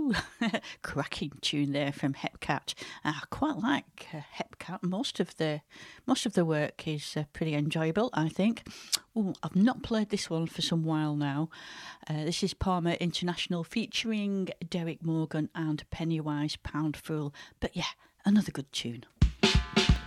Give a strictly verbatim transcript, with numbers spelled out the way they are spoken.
Ooh, cracking tune there from Hepcat. I quite like uh, Hepcat. Most of the most of the work is uh, pretty enjoyable, I think. Ooh, I've not played this one for some while now. Uh, this is Parma International featuring Derek Morgan and Pennywise Poundful. But yeah, another good tune.